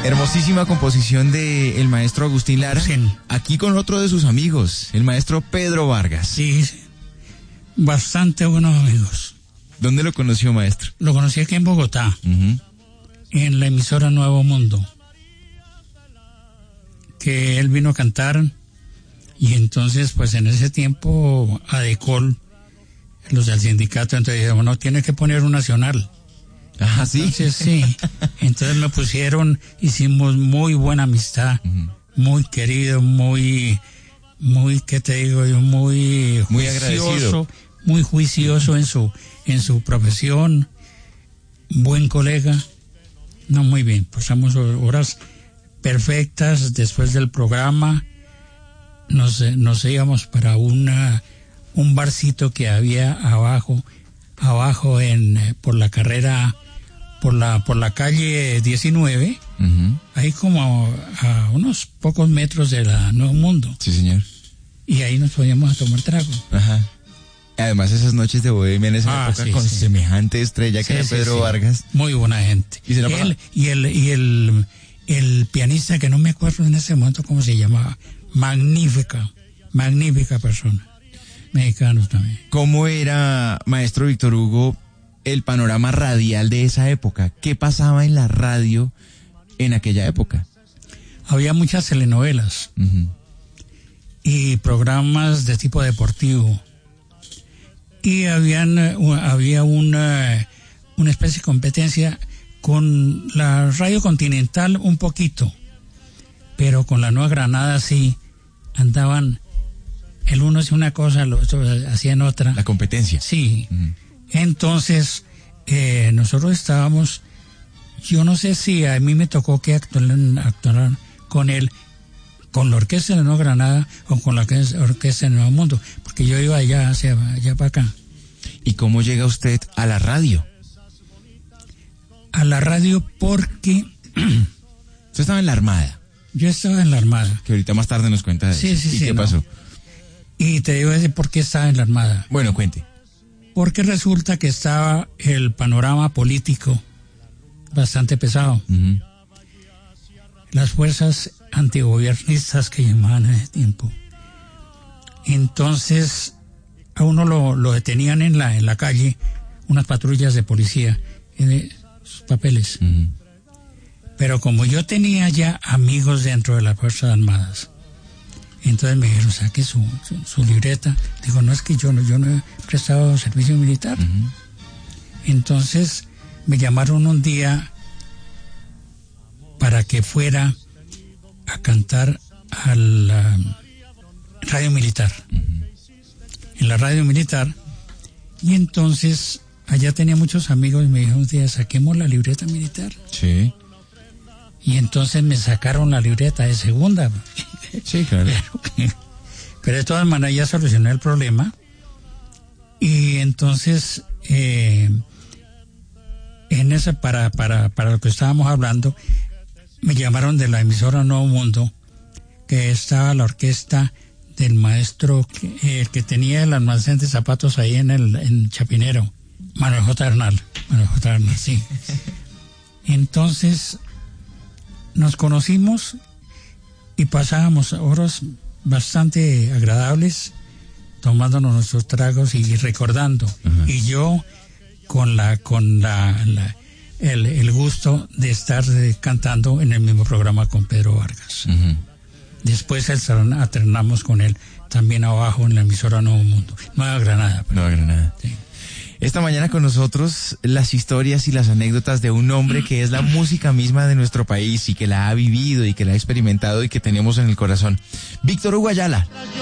Hermosísima composición de el maestro Agustín Lara, Sí. aquí con otro de sus amigos, el maestro Pedro Vargas. Sí, bastante buenos amigos. ¿Dónde lo conoció, maestro? Lo conocí aquí en Bogotá, en la emisora Nuevo Mundo, que él vino a cantar, y entonces pues en ese tiempo Adecol, los del sindicato, entonces dijeron, no, tiene que poner un nacional. Ah, sí. Entonces sí, entonces me pusieron, hicimos muy buena amistad, muy querido, muy, ¿qué te digo yo? Muy agradecido. Muy juicioso en su profesión, buen colega. No, muy bien, pasamos horas perfectas. Después del programa nos íbamos para un barcito que había abajo por la carrera, por la calle 19, ahí como a unos pocos metros de la Nuevo Mundo. Sí, señor. Y ahí nos podíamos a tomar trago. Ajá. Además, esas noches de bohemia en esa época sí, con sí. semejante estrella que era Pedro Vargas. Muy buena gente. ¿Y se la pasaba? El pianista, que no me acuerdo en ese momento cómo se llamaba, magnífica persona. Mexicanos también. ¿Cómo era, maestro Víctor Hugo, el panorama radial de esa época? ¿Qué pasaba en la radio en aquella época? Había muchas telenovelas y programas de tipo deportivo. Y había una especie de competencia con la Radio Continental un poquito, pero con la Nueva Granada sí andaban, el uno hacía una cosa, los otros hacían otra. La competencia. Sí. Entonces, nosotros estábamos, yo no sé si a mí me tocó que actuar con él, con la Orquesta de Nueva Granada o con la Orquesta de Nuevo Mundo, porque yo iba allá para acá. ¿Y cómo llega usted a la radio? A la radio porque Usted estaba en la Armada. yo estaba en la Armada. Que ahorita más tarde nos cuenta de eso. Sí, ¿Y qué pasó? Y te digo por qué estaba en la Armada. Bueno, cuente. Porque resulta que estaba el panorama político bastante pesado. Las fuerzas antigobiernistas que llamaban en ese tiempo. Entonces a uno lo detenían en la calle, unas patrullas de policía, sus papeles. Pero como yo tenía ya amigos dentro de las Fuerzas Armadas, entonces me dijeron, saque su libreta. Digo, no, es que yo no he prestado servicio militar. Entonces me llamaron un día para que fuera a cantar a la radio militar. En la radio militar. Y entonces allá tenía muchos amigos y me dijeron un día, saquemos la libreta militar. Sí. Y entonces me sacaron la libreta de segunda. Sí, claro. Pero de todas maneras ya solucioné el problema. Y entonces en esa para lo que estábamos hablando, me llamaron de la emisora Nuevo Mundo, que estaba la orquesta del maestro que tenía el almacén de zapatos ahí en Chapinero, Manuel J. Arnal, sí. Entonces nos conocimos y pasábamos horas bastante agradables tomándonos nuestros tragos y recordando. Y yo con el gusto de estar cantando en el mismo programa con Pedro Vargas. Después alternamos con él también abajo en la emisora Nuevo Mundo, Nueva Granada. Nueva Granada. Sí. Esta mañana con nosotros las historias y las anécdotas de un hombre que es la música misma de nuestro país y que la ha vivido y que la ha experimentado y que tenemos en el corazón. Víctor Hugo Ayala.